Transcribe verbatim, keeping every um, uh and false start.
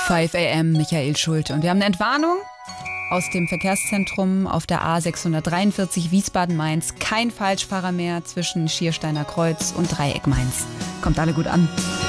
fünf a m, Michael Schulte. Und wir haben eine Entwarnung aus dem Verkehrszentrum auf der A sechshundertdreiundvierzig Wiesbaden-Mainz. Kein Falschfahrer mehr zwischen Schiersteiner Kreuz und Dreieck Mainz. Kommt alle gut an.